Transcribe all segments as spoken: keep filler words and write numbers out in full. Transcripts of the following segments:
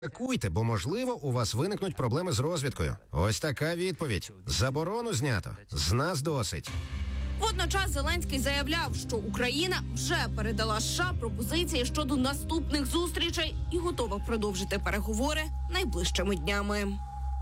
Атакуйте, бо, можливо, у вас виникнуть проблеми з розвідкою. Ось така відповідь. Заборону знято. З нас досить. Водночас Зеленський заявляв, що Україна вже передала США пропозиції щодо наступних зустрічей і готова продовжити переговори найближчими днями.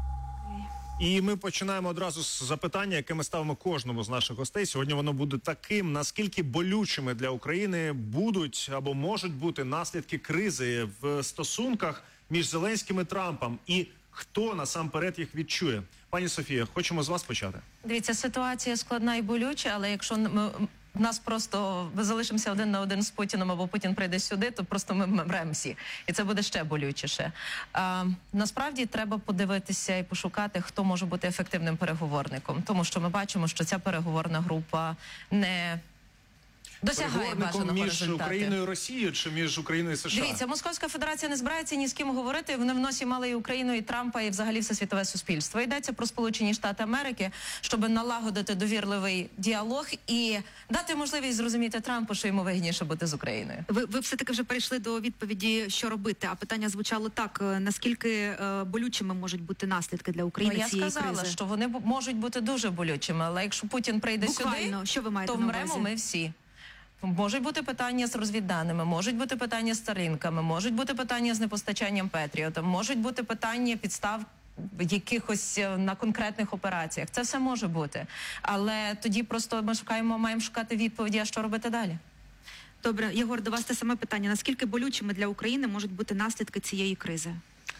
І ми починаємо одразу з запитання, яке ми ставимо кожному з наших гостей. Сьогодні воно буде таким, наскільки болючими для України будуть або можуть бути наслідки кризи в стосунках між Зеленським і Трампом. І хто насамперед їх відчує? Пані Софія, хочемо з вас почати. Дивіться, ситуація складна і болюча, але якщо ми... нас просто ми залишимося один на один з Путіним, або Путін прийде сюди, то просто ми мремо всі. І це буде ще болючіше. А, насправді треба подивитися і пошукати, хто може бути ефективним переговорником. Тому що ми бачимо, що ця переговорна група не досягає бажаного між результату. Україною і Росією чи між Україною і США? Дивіться, Московська Федерація не збирається ні з ким говорити. Вони в носі мали і Україну, і Трампа, і взагалі все світове суспільство. Йдеться про Сполучені Штати Америки, щоб налагодити довірливий діалог і дати можливість зрозуміти Трампу, що йому вигідніше бути з Україною. Ви, ви все-таки вже перейшли до відповіді, що робити. А питання звучало так: наскільки е, болючими можуть бути наслідки для України ну, цієї я сказала, кризи? що вони можуть бути дуже болючими, але якщо Путін прийде Буквально, сюди, що ви маєте то на вмремо увазі? ми всі. Можуть бути питання з розвідданими, можуть бути питання з Starlink'ами, можуть бути питання з непостачанням Петріотом, можуть бути питання підстав якихось на конкретних операціях. Це все може бути. Але тоді просто ми шукаємо, маємо шукати відповіді, а що робити далі. Добре, Єгор, до вас те саме питання. Наскільки болючими для України можуть бути наслідки цієї кризи?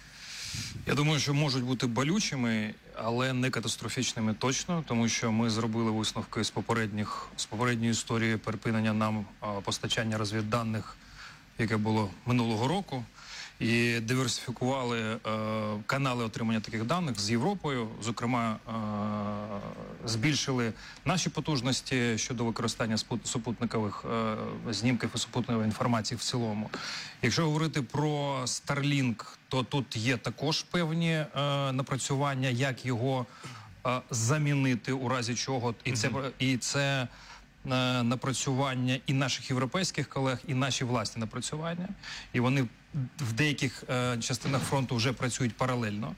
Я думаю, що можуть бути болючими, але не катастрофічними точно, тому що ми зробили висновки з попередніх з попередньої історії припинення нам а, постачання розвідданих, яке було минулого року, і диверсифікували е, канали отримання таких даних з Європою, зокрема е, збільшили наші потужності щодо використання супутникових е, знімків і супутникової інформації в цілому. Якщо говорити про Starlink, то тут є також певні е, напрацювання, як його е, замінити у разі чого, і це, і це е, напрацювання і наших європейських колег, і наші власні напрацювання, і вони в деяких е, частинах фронту вже працюють паралельно.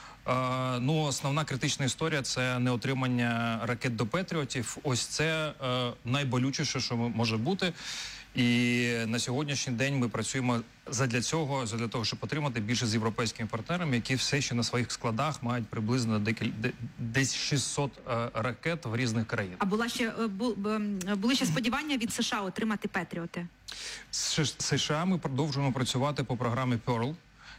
Е, ну, основна критична історія – це неотримання ракет до Петріотів. Ось це е, найболючіше, що може бути. І на сьогоднішній день ми працюємо задля цього, задля того, щоб отримати більше з європейськими партнерами, які все ще на своїх складах мають приблизно декіль... десь шістсот е, ракет в різних країнах. А була ще, бу, були ще сподівання від США отримати Петріоти? З США ми продовжуємо працювати по програмі Pearl,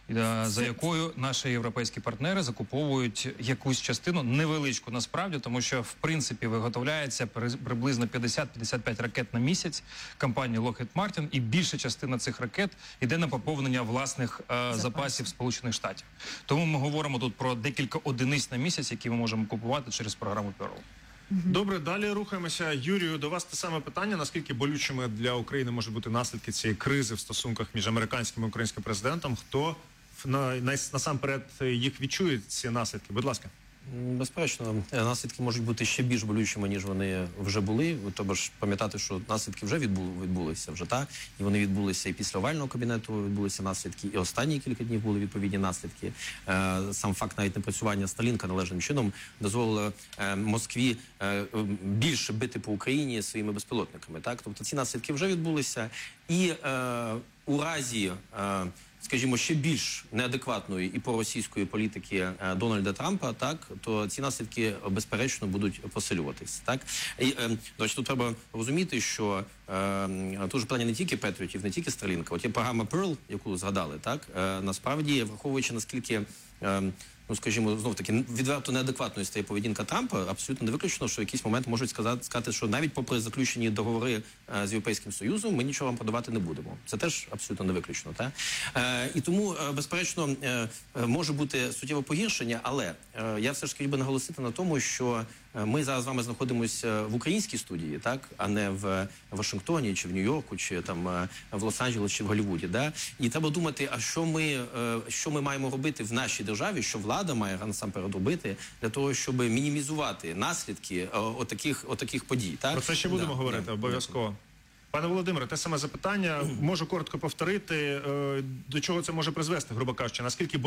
за якою наші європейські партнери закуповують якусь частину, невеличку насправді, тому що в принципі виготовляється приблизно п'ятдесят-п'ятдесят п'ять ракет на місяць компанії Lockheed Martin, і більша частина цих ракет йде на поповнення власних е, запасів Сполучених Штатів. Тому ми говоримо тут про декілька одиниць на місяць, які ми можемо купувати через програму Pearl. Добре, далі рухаємося. Юрію, до вас те саме питання. Наскільки болючими для України можуть бути наслідки цієї кризи в стосунках між американським і українським президентом? Хто на, на, насамперед їх відчує, ці наслідки? Будь ласка. Безперечно, наслідки можуть бути ще більш болючими, ніж вони вже були. Тобто ж пам'ятати, що наслідки вже відбули, відбулися вже, так? І вони відбулися і після овального кабінету відбулися наслідки, і останні кілька днів були відповідні наслідки. Е, сам факт навіть непрацювання Starlink'а належним чином дозволило е, Москві е, більше бити по Україні своїми безпілотниками, так? Тобто ці наслідки вже відбулися. І е, у разі... Е, скажімо, ще більш неадекватної і проросійської політики е, Дональда Трампа, так, то ці наслідки, безперечно, будуть посилюватись, так. І, е, до речі, тут треба розуміти, що е, тут же питання не тільки Петріотів, не тільки Starlink'а. От є програма Pearl, яку згадали, так, е, насправді, враховуючи, наскільки... Е, ну, скажімо, знов-таки, відверто неадекватною стає поведінка Трампа, абсолютно не виключено, що в якийсь момент можуть сказати, сказати, що навіть попри заключені договори е, з Європейським Союзом, ми нічого вам продавати не будемо. Це теж абсолютно не виключено, так? Е, і тому, е, безперечно, е, може бути суттєве погіршення, але е, я все ж хотів би наголосити на тому, що ми зараз з вами знаходимося в українській студії, так, а не в Вашингтоні, чи в Нью-Йорку, чи там в Лос-Анджелесі, чи в Голлівуді, да? І треба думати, а що ми, що ми маємо робити в нашій державі, що влада має насамперед робити для того, щоб мінімізувати наслідки отаких, отаких подій, так? Про це ще будемо да, говорити, да, обов'язково. Пане Володимире, те саме запитання. Можу коротко повторити. Е, До чого це може призвести, грубо кажучи, наскільки